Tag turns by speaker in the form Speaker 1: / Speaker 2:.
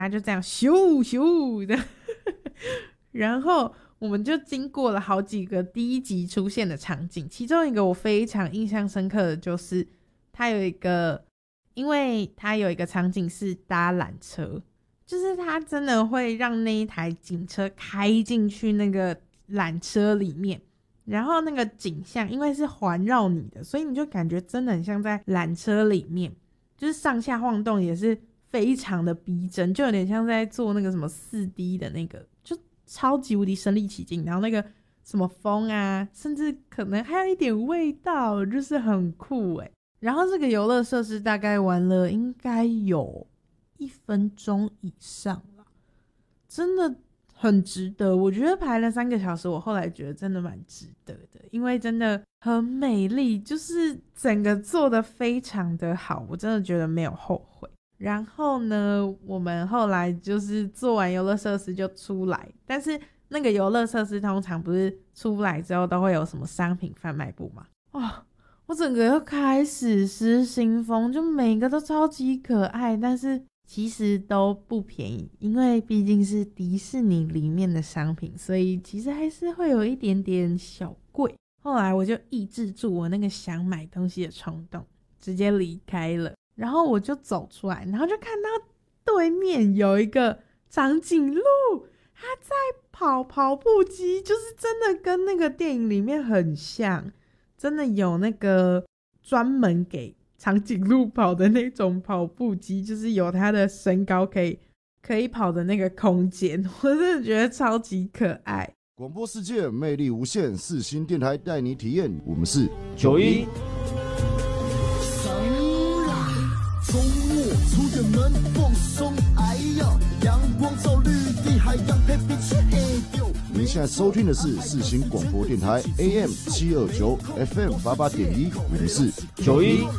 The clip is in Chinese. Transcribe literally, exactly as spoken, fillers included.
Speaker 1: 他就这样咻咻的然后我们就经过了好几个第一集出现的场景，其中一个我非常印象深刻的就是他有一个，因为他有一个场景是搭缆车，就是他真的会让那一台警车开进去那个缆车里面，然后那个景象因为是环绕你的，所以你就感觉真的很像在缆车里面，就是上下晃动也是非常的逼真，就有点像在做那个什么 四 D 的那个，就超级无敌身临其境，然后那个什么风啊，甚至可能还有一点味道，就是很酷耶。然后这个游乐设施大概玩了应该有一分钟以上了，真的很值得。我觉得排了三个小时，我后来觉得真的蛮值得的，因为真的很美丽，就是整个做得非常的好，我真的觉得没有后悔。然后呢，我们后来就是做完游乐设施就出来，但是那个游乐设施通常不是出来之后都会有什么商品贩卖部嘛？哦，我整个又开始失心疯，就每个都超级可爱，但是其实都不便宜，因为毕竟是迪士尼里面的商品，所以其实还是会有一点点小贵。后来我就抑制住我那个想买东西的冲动，直接离开了。然后我就走出来，然后就看到对面有一个长颈鹿，它在跑跑步机，就是真的跟那个电影里面很像，真的有那个专门给长颈鹿跑的那种跑步机，就是有它的身高可以可以跑的那个空间，我真的觉得超级可爱。
Speaker 2: 广播世界魅力无限，四星电台带你体验。我们是
Speaker 3: 九一。
Speaker 4: 从我出远门放松，哎呀，阳光照绿地，海洋陪彼此嘿呦。
Speaker 2: 您现在收听的是四星广播电台 A M 七二九 F M 八八点一，我们是
Speaker 3: 九一。